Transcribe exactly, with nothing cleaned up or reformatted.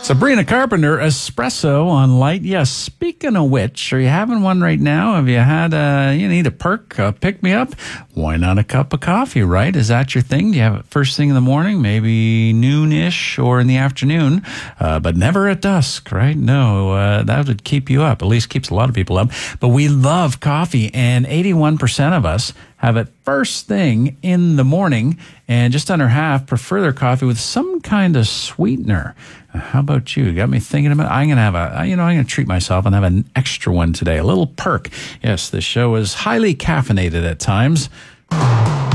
Sabrina Carpenter, espresso on light. Yes, speaking of which, are you having one right now? Have you had a, you need a perk, a pick-me-up? Why not a cup of coffee, right? Is that your thing? Do you have it first thing in the morning, maybe noon-ish or in the afternoon, uh, but never at dusk, right? No, uh, that would keep you up, at least keeps a lot of people up. But we love coffee, and eighty-one percent of us have it first thing in the morning, and just under half prefer their coffee with some kind of sweetener. How about you? Got me thinking about, I'm going to have a, you know, I'm going to treat myself and have an extra one today, a little perk. Yes, this show is highly caffeinated at times.